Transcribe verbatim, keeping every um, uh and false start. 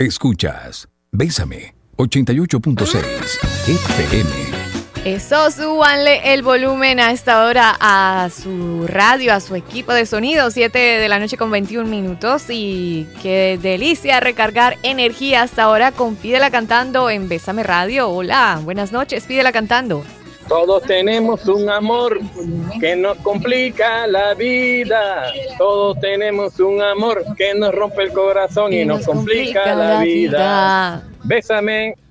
Escuchas Bésame ochenta y ocho punto seis F M. Eso, súbanle el volumen a esta hora a su radio, a su equipo de sonido. siete de la noche con veintiún minutos. Y qué delicia recargar energía hasta ahora con Pídela Cantando en Bésame Radio. Hola, buenas noches, Pídela Cantando. Todos tenemos un amor que nos complica la vida. Todos tenemos un amor que nos rompe el corazón y, y nos, nos complica, complica la vida. vida. Bésame